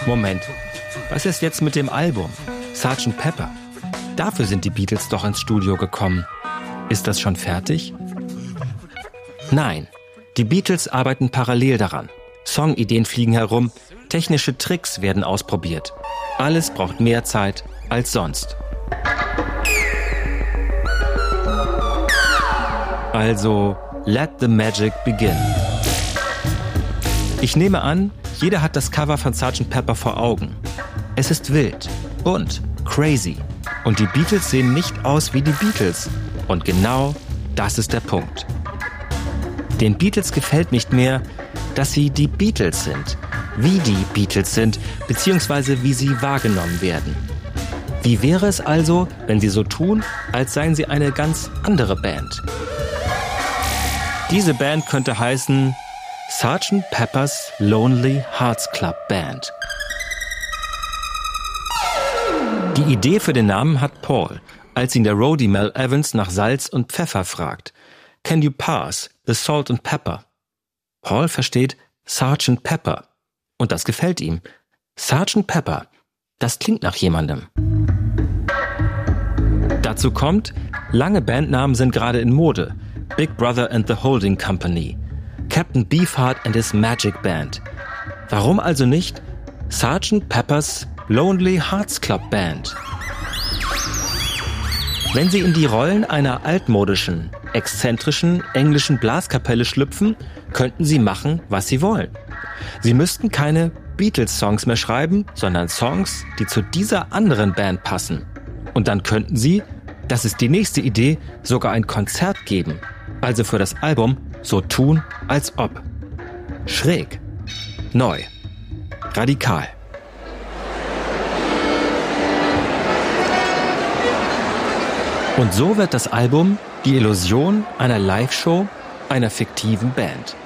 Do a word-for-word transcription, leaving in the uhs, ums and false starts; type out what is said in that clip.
Moment, was ist jetzt mit dem Album? Sergeant Pepper. Dafür sind die Beatles doch ins Studio gekommen. Ist das schon fertig? Nein, die Beatles arbeiten parallel daran. Songideen fliegen herum, technische Tricks werden ausprobiert. Alles braucht mehr Zeit als sonst. Also, let the magic begin. Ich nehme an, jeder hat das Cover von Sergeant Pepper vor Augen. Es ist wild, bunt, crazy. Und die Beatles sehen nicht aus wie die Beatles. Und genau das ist der Punkt. Den Beatles gefällt nicht mehr, dass sie die Beatles sind. Wie die Beatles sind, beziehungsweise wie sie wahrgenommen werden. Wie wäre es also, wenn sie so tun, als seien sie eine ganz andere Band? Diese Band könnte heißen Sergeant Pepper's Lonely Hearts Club Band. Die Idee für den Namen hat Paul, als ihn der Roadie Mel Evans nach Salz und Pfeffer fragt. Can you pass the salt and pepper? Paul versteht Sergeant Pepper. Und das gefällt ihm. Sergeant Pepper, das klingt nach jemandem. Dazu kommt, lange Bandnamen sind gerade in Mode. Big Brother and the Holding Company. Captain Beefheart and his Magic Band. Warum also nicht Sergeant Pepper's Lonely Hearts Club Band? Wenn Sie in die Rollen einer altmodischen, exzentrischen englischen Blaskapelle schlüpfen, könnten Sie machen, was Sie wollen. Sie müssten keine Beatles-Songs mehr schreiben, sondern Songs, die zu dieser anderen Band passen. Und dann könnten Sie, das ist die nächste Idee, sogar ein Konzert geben. Also für das Album so tun, als ob. Schräg. Neu. Radikal. Und so wird das Album die Illusion einer Live-Show einer fiktiven Band.